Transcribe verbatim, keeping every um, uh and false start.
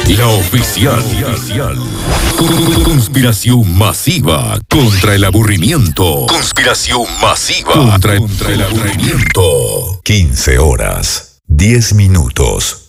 La oficial. Conspiración masiva contra el aburrimiento. Conspiración masiva contra, contra el aburrimiento. quince horas, diez minutos.